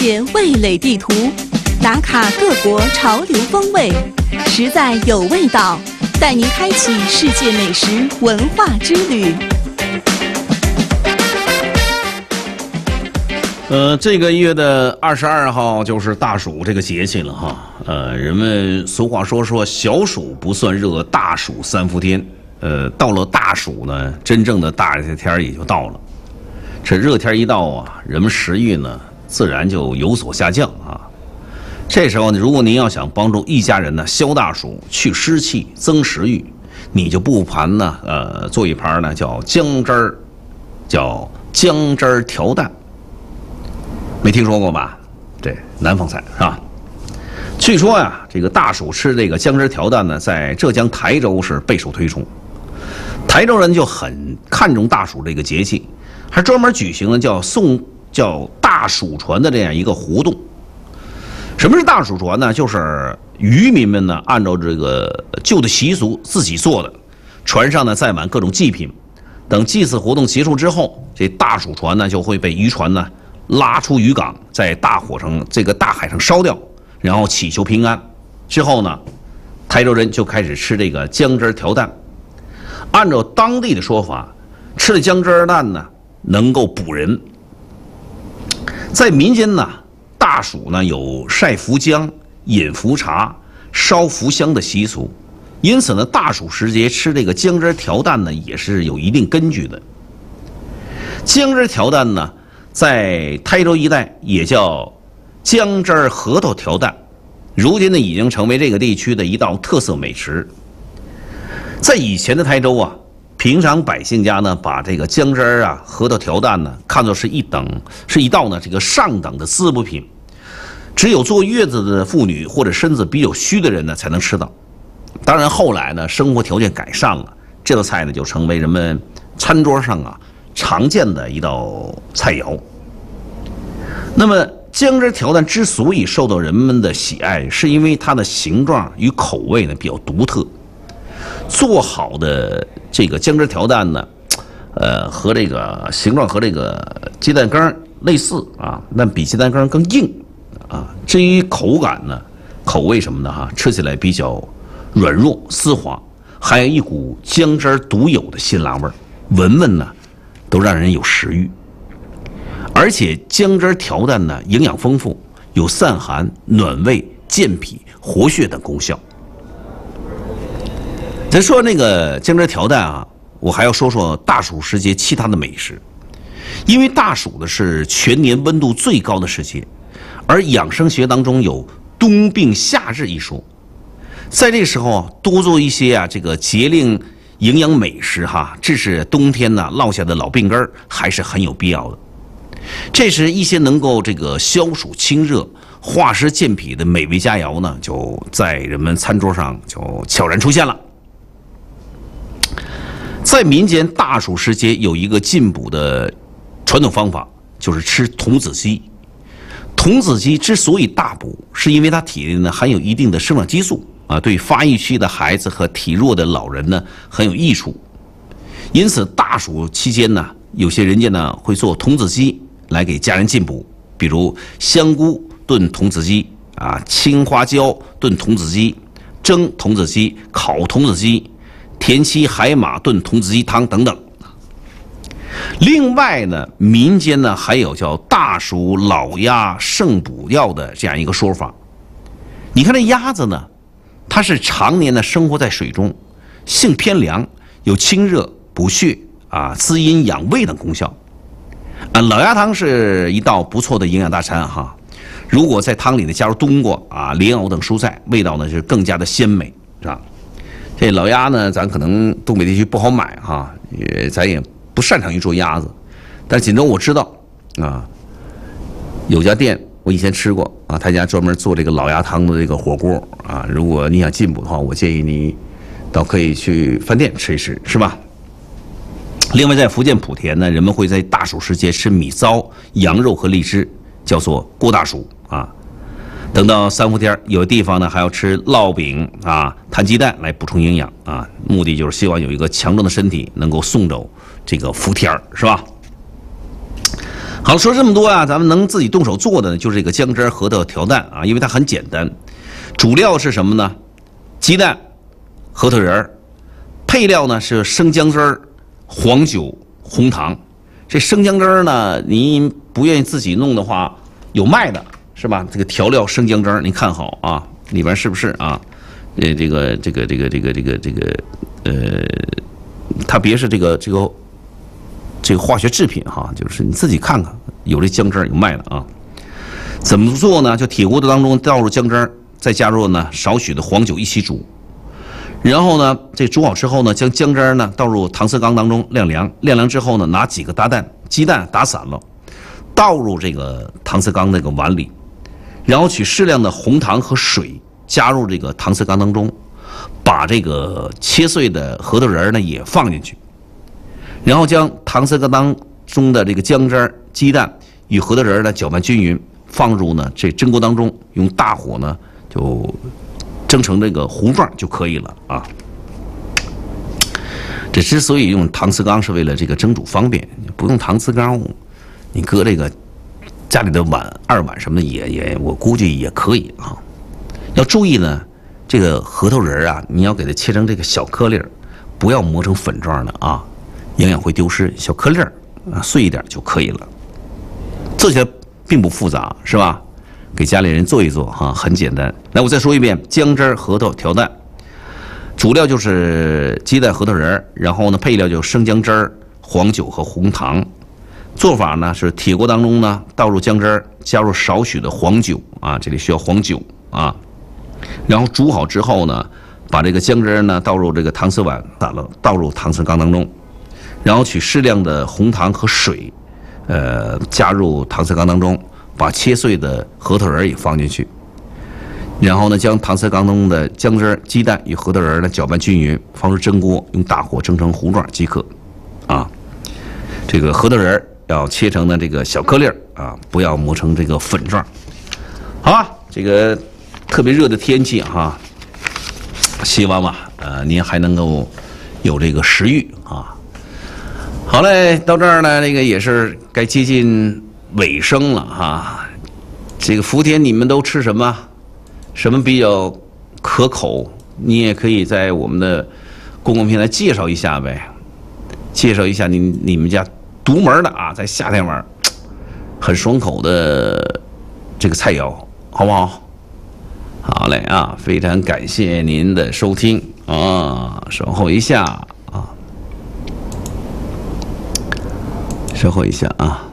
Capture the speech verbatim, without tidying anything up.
解味蕾地图，打卡各国潮流风味，实在有味道，带您开启世界美食文化之旅。 呃，这个月的二十二号就是大暑这个节气了哈。呃，人们俗话说说小暑不算热，大暑三伏天。呃，到了大暑呢，真正的大热天也就到了。这热天一到啊，人们食欲呢自然就有所下降啊。这时候呢，如果您要想帮助一家人呢消大暑、去湿气、增食欲，你就不妨呢，呃，做一盘呢叫姜汁儿，叫姜汁儿调蛋。没听说过吧？对，南方菜是吧？据说呀，这个大暑吃这个姜汁调蛋呢，在浙江台州是备受推崇。台州人就很看重大暑这个节气，还专门举行了叫送叫大暑船的这样一个活动。什么是大暑船呢？就是渔民们呢按照这个旧的习俗自己做的，船上呢载满各种祭品。等祭祀活动结束之后，这大暑船呢就会被渔船呢拉出渔港，在大火上这个大海上烧掉，然后祈求平安。之后呢，台州人就开始吃这个姜汁调蛋。按照当地的说法，吃了姜汁蛋呢能够补人。在民间呢，大暑呢有晒伏姜、饮伏茶、烧伏香的习俗，因此呢，大暑时节吃这个姜汁调蛋呢也是有一定根据的。姜汁调蛋呢，在台州一带也叫姜汁核桃调蛋，如今呢已经成为这个地区的一道特色美食。在以前的台州啊，平常百姓家呢把这个姜汁啊、核桃调蛋呢看作是一等是一道呢这个上等的滋补品，只有坐月子的妇女或者身子比较虚的人呢才能吃到。当然后来呢生活条件改善了，这道菜呢就成为人们餐桌上啊常见的一道菜肴。那么姜汁调蛋之所以受到人们的喜爱，是因为它的形状与口味呢比较独特。做好的这个姜汁调蛋呢，呃，和这个形状和这个鸡蛋羹类似啊，但比鸡蛋羹更硬啊。至于口感呢，口味什么的哈，吃起来比较软弱丝滑，还有一股姜汁独有的辛辣味儿，闻闻呢都让人有食欲。而且姜汁调蛋呢，营养丰富，有散寒、暖胃、健脾、活血等功效。咱说那个姜汁调蛋啊，我还要说说大暑时节其他的美食。因为大暑的是全年温度最高的时节，而养生学当中有冬病夏治一说，在这个时候啊，多做一些啊这个节令营养美食哈，治治冬天呢落下的老病根还是很有必要的。这时一些能够这个消暑清热、化湿健脾的美味佳肴呢，就在人们餐桌上就悄然出现了。在民间大暑时节有一个进补的传统方法，就是吃童子鸡。童子鸡之所以大补，是因为它体内呢含有一定的生长激素啊，对发育期的孩子和体弱的老人呢很有益处。因此大暑期间呢，有些人家呢会做童子鸡来给家人进补，比如香菇炖童子鸡啊，青花椒炖童子鸡，蒸童子鸡、烤童子鸡，田七海马炖童子鸡汤等等。另外呢，民间呢还有叫大暑老鸭胜补药的这样一个说法。你看这鸭子呢，它是常年的生活在水中，性偏凉，有清热补血啊、滋阴养胃等功效。啊，老鸭汤是一道不错的营养大餐哈。如果在汤里呢加入冬瓜啊、莲藕等蔬菜，味道呢是更加的鲜美，是吧？这老鸭呢，咱可能东北地区不好买哈，也咱也不擅长于做鸭子，但是锦州我知道啊，有家店我以前吃过啊，他家专门做这个老鸭汤的这个火锅啊。如果你想进补的话，我建议你倒可以去饭店吃一吃，是吧？另外，在福建莆田呢，人们会在大暑时节吃米糟、羊肉和荔枝，叫做过大暑啊。等到三伏天，有的地方呢还要吃烙饼啊、摊鸡蛋来补充营养啊，目的就是希望有一个强壮的身体能够送走这个伏天，是吧？ 好了，说这么多啊，咱们能自己动手做的呢，就是这个姜汁核桃调蛋啊，因为它很简单。主料是什么呢？鸡蛋、核桃仁儿，配料呢是生姜汁儿、黄酒、红糖。这生姜汁儿呢，您不愿意自己弄的话，有卖的是吧？这个调料生姜汁儿，您看好啊，里边是不是啊？呃，这个这个这个这个这个这个呃，它别是这个这个。这个化学制品哈，就是你自己看看，有这姜汁儿有卖的啊。怎么做呢？就铁锅子当中倒入姜汁儿，再加入呢少许的黄酒一起煮。然后呢，这煮好之后呢，将姜汁儿呢倒入搪瓷缸当中晾凉。晾凉之后呢，拿几个打蛋鸡蛋打散了，倒入这个搪瓷缸那个碗里，然后取适量的红糖和水加入这个搪瓷缸当中，把这个切碎的核桃仁儿呢也放进去。然后将搪瓷缸当中的这个姜汁儿、鸡蛋与核桃仁呢搅拌均匀，放入呢这蒸锅当中，用大火呢就蒸成这个糊状就可以了啊。这之所以用搪瓷缸，是为了这个蒸煮方便，不用搪瓷缸，你搁这个家里的碗、二碗什么的也也，我估计也可以啊。要注意呢，这个核桃仁啊，你要给它切成这个小颗粒儿，不要磨成粉状的啊。营养会丢失，小颗粒儿啊，碎一点就可以了。做起来并不复杂，是吧？给家里人做一做哈，很简单。来，我再说一遍：姜汁、核桃调蛋，主料就是鸡蛋、核桃仁，然后呢，配料就生姜汁儿、黄酒和红糖。做法呢是铁锅当中呢倒入姜汁儿，加入少许的黄酒啊，这里需要黄酒啊。然后煮好之后呢，把这个姜汁呢倒入这个搪瓷碗，打了倒入搪瓷缸当中。然后取适量的红糖和水，呃，加入搪瓷缸当中，把切碎的核桃仁也放进去。然后呢，将搪瓷缸中的姜汁、鸡蛋与核桃仁呢搅拌均匀，放入蒸锅，用大火蒸成糊状即可。啊，这个核桃仁要切成的这个小颗粒儿啊，不要磨成这个粉状。好吧，这个特别热的天气哈，希望吧，呃，您还能够有这个食欲啊。好嘞，到这儿呢，那个也是该接近尾声了哈。这个福田你们都吃什么？什么比较可口？你也可以在我们的公共平台介绍一下呗，介绍一下你你们家独门的啊，在夏天玩很爽口的这个菜肴，好不好？好嘞啊，非常感谢您的收听啊，守候一下。稍后一下啊。